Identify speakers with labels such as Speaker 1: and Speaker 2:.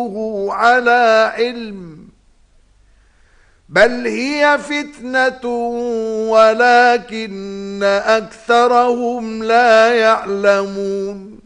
Speaker 1: أوتيته على علم بل هي فتنة ولكن أكثرهم لا يعلمون